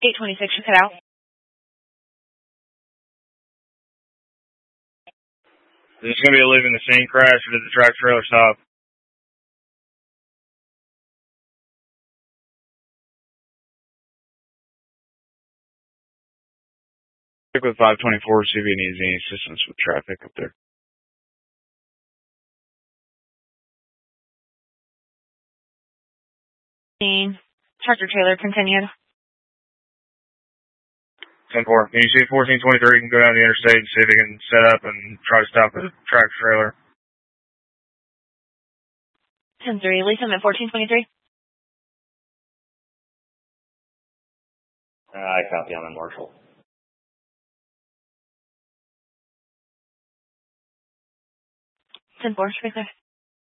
826, you cut out. Is this going to be a leaving the scene crash, or did the track trailer stop? Stick with 524, see if he needs any assistance with traffic up there. Tractor trailer continued. 10-4. Can you see 1423 can go down the interstate and see if he can set up and try to stop the tractor trailer? 10-3. Leave him at 1423. I copy on the Marshall. 10-4, right there.